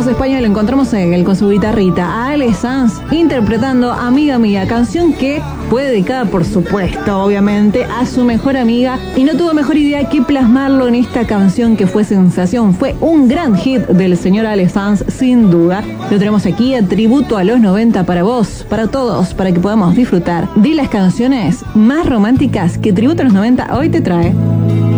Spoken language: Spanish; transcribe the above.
España lo encontramos con su guitarrita a Ale Sanz interpretando Amiga Mía, canción que fue dedicada, por supuesto, obviamente, a su mejor amiga, y no tuvo mejor idea que plasmarlo en esta canción que fue sensación. Fue un gran hit del señor Ale Sanz, sin duda. Lo tenemos aquí a tributo a los 90 para vos, para todos, para que podamos disfrutar de las canciones más románticas que Tributo a los 90 hoy te trae.